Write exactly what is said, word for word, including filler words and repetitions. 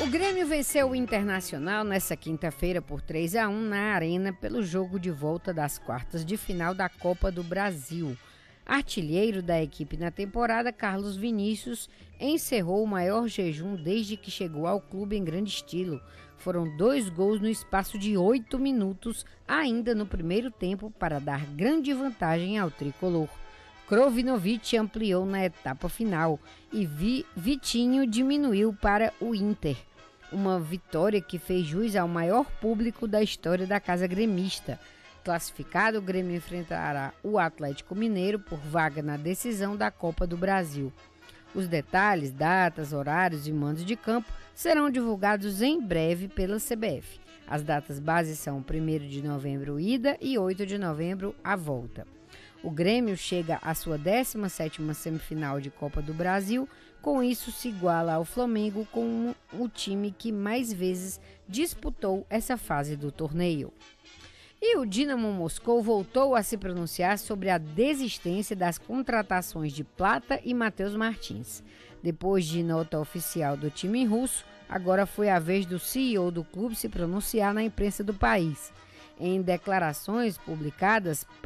Grêmio venceu o Internacional nesta quinta-feira por três a um na Arena pelo jogo de volta das quartas de final da Copa do Brasil. Artilheiro da equipe na temporada, Carlos Vinícius encerrou o maior jejum desde que chegou ao clube em grande estilo. Foram dois gols no espaço de oito minutos, ainda no primeiro tempo, para dar grande vantagem ao tricolor. Krovinovic ampliou na etapa final e Vi- Vitinho diminuiu para o Inter. Uma vitória que fez jus ao maior público da história da casa gremista. Classificado, o Grêmio enfrentará o Atlético Mineiro por vaga na decisão da Copa do Brasil. Os detalhes, datas, horários e mandos de campo serão divulgados em breve pela C B F. As datas bases são primeiro de novembro ida e oito de novembro a volta. O Grêmio chega à sua décima sétima semifinal de Copa do Brasil, com isso se iguala ao Flamengo como o time que mais vezes disputou essa fase do torneio. E o Dinamo Moscou voltou a se pronunciar sobre a desistência das contratações de Plata e Matheus Martins. Depois de nota oficial do time russo, agora foi a vez do C E O do clube se pronunciar na imprensa do país. Em declarações publicadas,